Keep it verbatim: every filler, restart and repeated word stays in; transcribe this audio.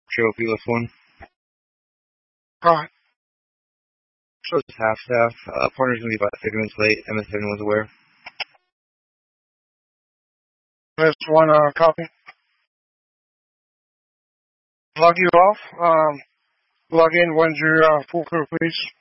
Trophy list one. Alright. So it's half staff. Uh, partner's gonna be about fifty minutes late. M S seven was aware. List one, uh, copy. Log you off. Um, log in. When's your uh, full crew, please?